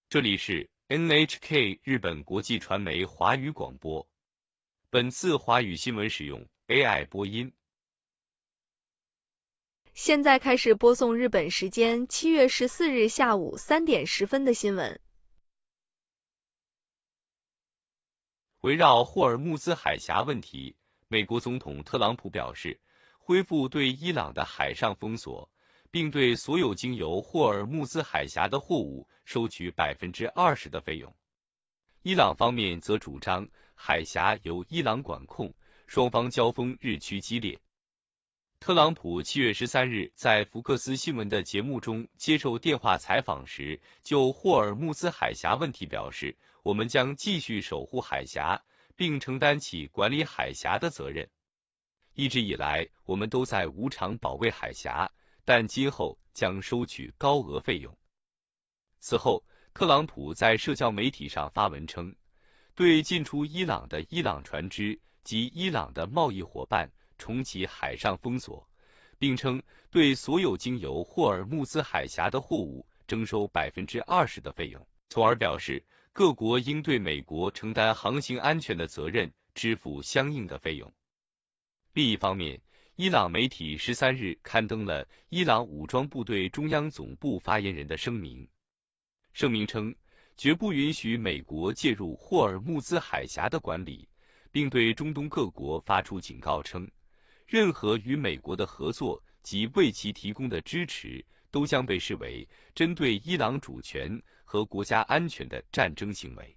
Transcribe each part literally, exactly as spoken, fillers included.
这里是 N H K 日本国际传媒华语广播。本次华语新闻使用 A I 播音。 现在开始播送日本时间七月十四日下午三点十分的新闻。 围绕霍尔木兹海峡问题，美国总统特朗普表示，恢复对伊朗的海上封锁，并对所有经由霍尔木兹海峡的货物收取 百分之二十 的费用。伊朗方面则主张海峡由伊朗管控，双方交锋日趋激烈。特朗普七月十三日在福克斯新闻的节目中接受电话采访时，就霍尔木兹海峡问题表示，我们将继续守护海峡，并承担起管理海峡的责任。一直以来，我们都在无偿保卫海峡，但今后将收取高额费用。此后，特朗普在社交媒体上发文称，对进出伊朗的伊朗船只及伊朗的贸易伙伴重启海上封锁，并称对所有经由霍尔木兹海峡的货物征收 百分之二十 的费用，从而表示各国应对美国承担航行安全的责任支付相应的费用。另一方面，伊朗媒体十三日刊登了伊朗武装部队中央总部发言人的声明。声明称，绝不允许美国介入霍尔木兹海峡的管理，并对中东各国发出警告称，任何与美国的合作及为其提供的支持都将被视为针对伊朗主权和国家安全的战争行为。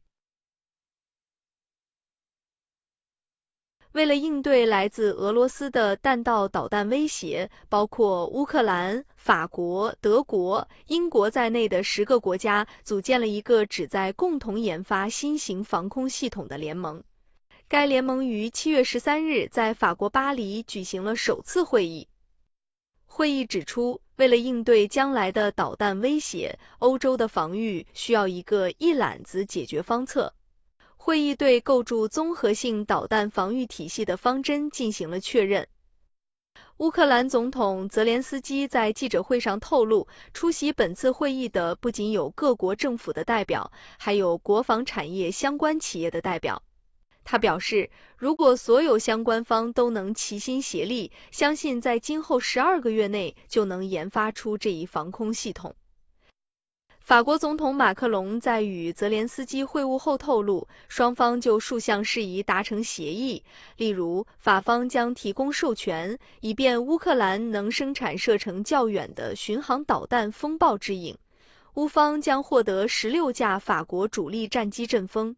为了应对来自俄罗斯的弹道导弹威胁，包括乌克兰、法国、德国、英国在内的十个国家组建了一个旨在共同研发新型防空系统的联盟。该联盟于七月十三日在法国巴黎举行了首次会议。会议指出，为了应对将来的导弹威胁，欧洲的防御需要一个一揽子解决方策。会议对构筑综合性导弹防御体系的方针进行了确认。乌克兰总统泽连斯基在记者会上透露，出席本次会议的不仅有各国政府的代表，还有国防产业相关企业的代表。他表示，如果所有相关方都能齐心协力，相信在今后十二个月内就能研发出这一防空系统。法国总统马克龙在与泽连斯基会晤后透露，双方就数项事宜达成协议，例如法方将提供授权，以便乌克兰能生产射程较远的巡航导弹风暴之影，乌方将获得十六架法国主力战机阵风。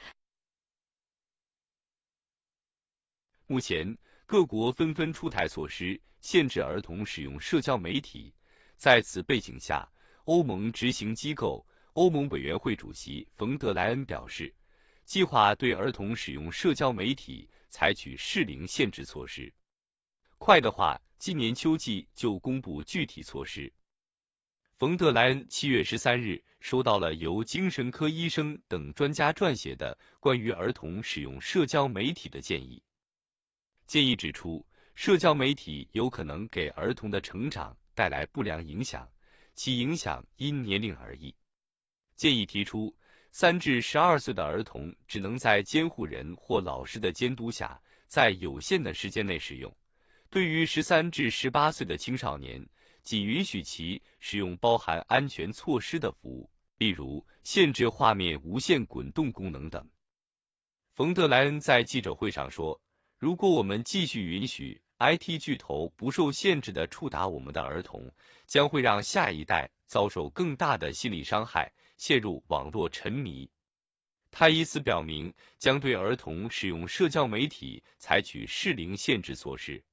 目前，各国纷纷出台措施，限制儿童使用社交媒体。在此背景下，欧盟执行机构欧盟委员会主席冯德莱恩表示，计划对儿童使用社交媒体采取适龄限制措施。快的话，今年秋季就公布具体措施。冯德莱恩七月十三日收到了由精神科医生等专家撰写的关于儿童使用社交媒体的建议。建议指出，社交媒体有可能给儿童的成长带来不良影响，其影响因年龄而异。建议提出，三至十二岁的儿童只能在监护人或老师的监督下，在有限的时间内使用。对于十三至十八岁的青少年，仅允许其使用包含安全措施的服务，例如限制画面无限滚动功能等。冯德莱恩在记者会上说，如果我们继续允许 I T 巨头不受限制地触达我们的儿童，将会让下一代遭受更大的心理伤害，陷入网络沉迷。他以此表明，将对儿童使用社交媒体采取适龄限制措施。